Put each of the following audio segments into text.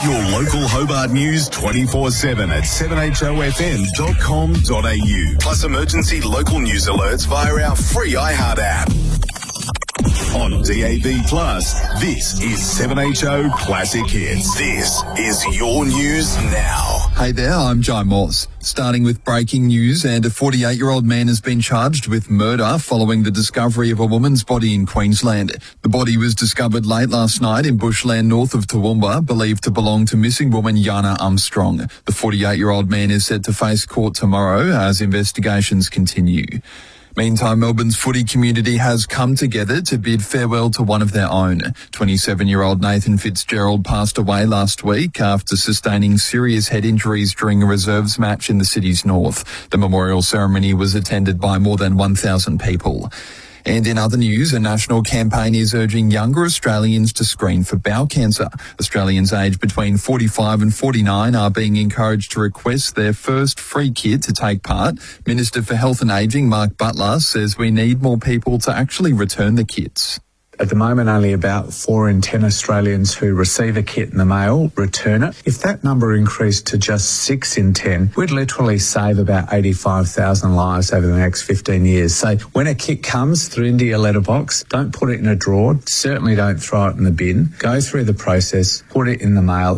Get your local Hobart news 24/7 at 7hofm.com.au. Plus emergency local news alerts via our free iHeart app. On DAB+, this is 7HO Classic Hits. This is your news now. Hey there, I'm Jai Moss. Starting with breaking news, and a 48-year-old man has been charged with murder following the discovery of a woman's body in Queensland. The body was discovered late last night in bushland north of Toowoomba, believed to belong to missing woman Yana Armstrong. The 48-year-old man is set to face court tomorrow as investigations continue. Meantime, Melbourne's footy community has come together to bid farewell to one of their own. 27-year-old Nathan Fitzgerald passed away last week after sustaining serious head injuries during a reserves match in the city's north. The memorial ceremony was attended by more than 1,000 people. And in other news, a national campaign is urging younger Australians to screen for bowel cancer. Australians aged between 45 and 49 are being encouraged to request their first free kit to take part. Minister for Health and Ageing, Mark Butler, says we need more people to actually return the kits. At the moment, only about 4 in 10 Australians who receive a kit in the mail return it. If that number increased to just 6 in 10, we'd literally save about 85,000 lives over the next 15 years. So when a kit comes through into your letterbox, don't put it in a drawer. Certainly don't throw it in the bin. Go through the process, put it in the mail.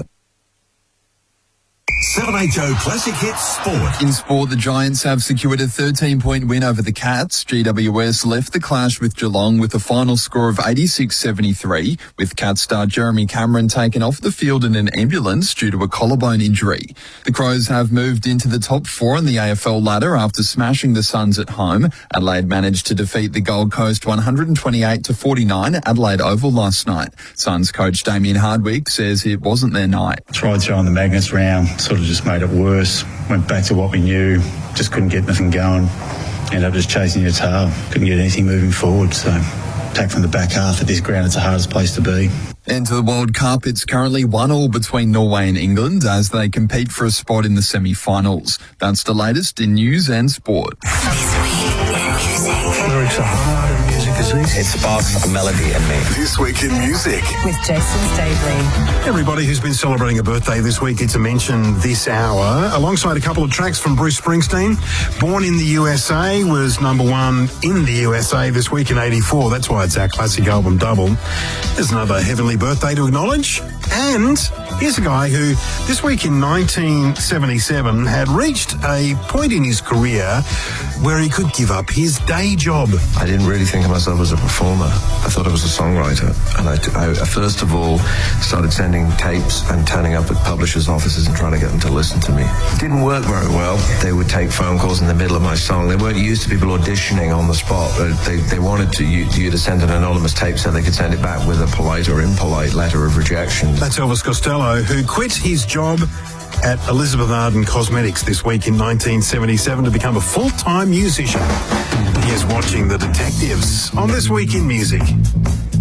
7HO Classic Hits Sport. In sport, the Giants have secured a 13-point win over the Cats. GWS left the clash with Geelong with a final score of 86-73, with Cats star Jeremy Cameron taken off the field in an ambulance due to a collarbone injury. The Crows have moved into the top 4 on the AFL ladder after smashing the Suns at home. Adelaide managed to defeat the Gold Coast 128-49 at Adelaide Oval last night. Suns coach Damien Hardwick says it wasn't their night. Tried throwing the magnets round, sort of just made it worse. Went back to what we knew, just couldn't get anything going. Ended up just chasing your tail, couldn't get anything moving forward. So attack from the back half of this ground, it's the hardest place to be. And to the World Cup, it's currently 1-1 between Norway and England as they compete for a spot in the semi-finals. That's the latest in news and sport. This week in music. Lyrics are hard and music is easy. It sparks a melody in me. This week in music. With Jason Staveley. Everybody who's been celebrating a birthday this week gets a mention this hour, alongside a couple of tracks from Bruce Springsteen. Born in the USA was number 1 in the USA this week in 84. That's why it's our classic album double. There's another heavenly birthday to acknowledge. And here's a guy who this week in 1977 had reached a point in his career where he could give up his day job. I didn't really think of myself as a performer. I thought I was a songwriter. And I first of all started sending tapes and turning up at publishers' offices and trying to get them to listen to me. It didn't work very well. They would take phone calls in the middle of my song. They weren't used to people auditioning on the spot. They wanted you to send an anonymous tape so they could send it back with a polite or impolite letter of rejection. That's Elvis Costello, who quit his job at Elizabeth Arden Cosmetics this week in 1977 to become a full-time musician. He is watching The Detectives on This Week in Music.